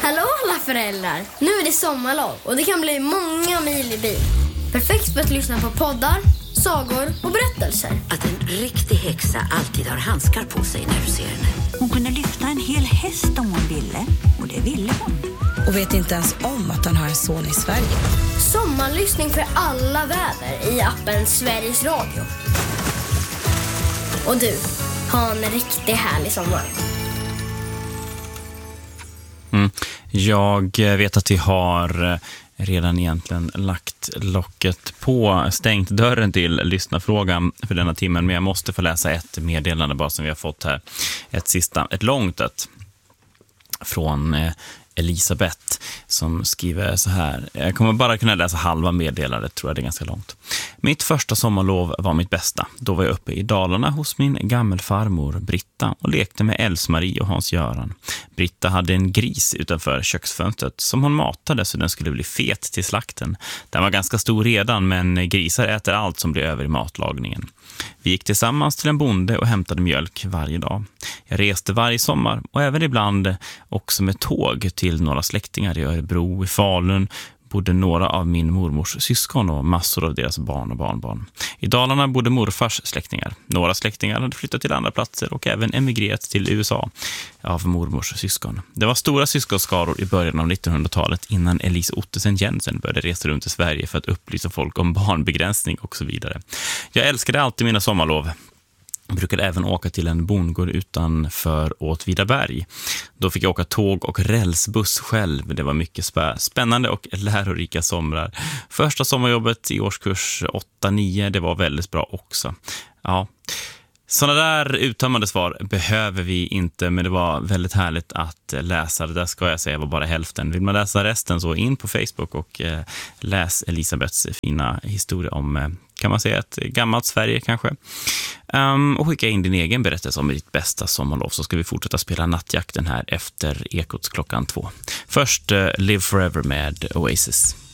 Hallå alla föräldrar! Nu är det sommarlov och det kan bli många mil i bil. Perfekt för att lyssna på poddar, sagor och berättelser. Att en riktig häxa alltid har handskar på sig när du ser henne. Hon kunde lyfta en hel häst om hon ville. Och det ville hon. Och vet inte ens om att han har en son i Sverige. Sommarlyssning för alla väder i appen Sveriges Radio. Och du, ha en riktigt härlig sommar. Jag vet att vi har redan egentligen lagt locket på, stängt dörren till lyssnarfrågan för denna timmen, men jag måste få läsa ett meddelande bara som vi har fått här. Ett långt från Elisabeth som skriver så här. Jag kommer bara kunna läsa halva meddelandet, tror jag det är ganska långt. Mitt första sommarlov var mitt bästa. Då var jag uppe i Dalarna hos min gammelfarmor Britta och lekte med Else-Marie och Hans-Göran. Britta hade en gris utanför köksfönstret som hon matade så den skulle bli fet till slakten. Den var ganska stor redan, men grisar äter allt som blir över i matlagningen. Vi gick tillsammans till en bonde och hämtade mjölk varje dag. Jag reste varje sommar och även ibland också med tåg till några släktingar i Örebro, i Falun, bodde några av min mormors syskon och massor av deras barn och barnbarn. I Dalarna bodde morfars släktingar. Några släktingar hade flyttat till andra platser och även emigrerat till USA av mormors syskon. Det var stora syskonskaror i början av 1900-talet innan Elise Ottesen Jensen började resa runt i Sverige för att upplysa folk om barnbegränsning och så vidare. Jag älskade alltid mina sommarlov. Jag brukade även åka till en bondgård utanför Åtvidaberg. Då fick jag åka tåg och rälsbuss själv. Det var mycket spännande och lärorika somrar. Första sommarjobbet i årskurs 8-9, det var väldigt bra också. Ja, sådana där uttömmande svar behöver vi inte, men det var väldigt härligt att läsa. Det där ska jag säga var bara hälften. Vill man läsa resten så in på Facebook och läs Elisabeths fina historia om, kan man säga, ett gammalt Sverige kanske. Och skicka in din egen berättelse om ditt bästa sommarlov, så ska vi fortsätta spela nattjakten här efter Ekots klockan 2. Först Live Forever med Oasis.